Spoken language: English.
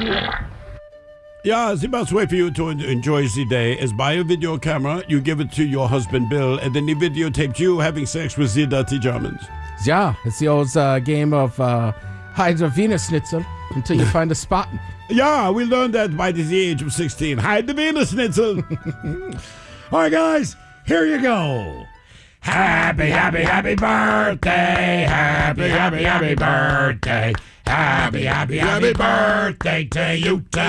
Yeah, the best way for you to enjoy the day is buy a video camera, you give it to your husband Bill, and then he videotaped you having sex with the dirty Germans. Yeah, it's the old game of hide the Venus Schnitzel until you find a spot. Yeah, we learned that by the age of 16. Hide the Venus Schnitzel. All right, guys, here you go. Happy, happy, happy birthday. Happy, happy, happy birthday. Happy, happy, happy birthday to you.